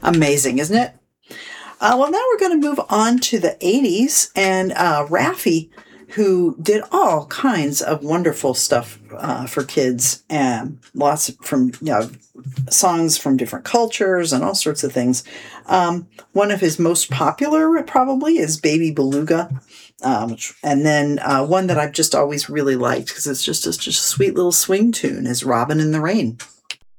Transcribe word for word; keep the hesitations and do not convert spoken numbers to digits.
Amazing, isn't it? Uh, well, now we're going to move on to the eighties, and uh, Raffi, who did all kinds of wonderful stuff uh, for kids, and lots of, from you know songs from different cultures and all sorts of things. Um, one of his most popular probably is Baby Beluga. Um, and then uh, one that I've just always really liked because it's just, just, just a sweet little swing tune is Robin in the Rain.